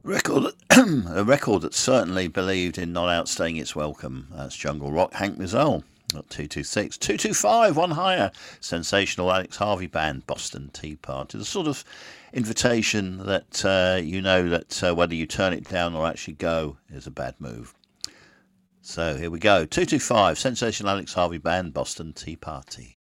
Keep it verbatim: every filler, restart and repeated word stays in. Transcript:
Record, a record that certainly believed in not outstaying its welcome. That's Jungle Rock, Hank Mizell. two two six. two two five, one higher. Sensational Alex Harvey Band, Boston Tea Party. The sort of invitation that uh, you know that uh, whether you turn it down or actually go is a bad move. So here we go. two two five, Sensational Alex Harvey Band, Boston Tea Party.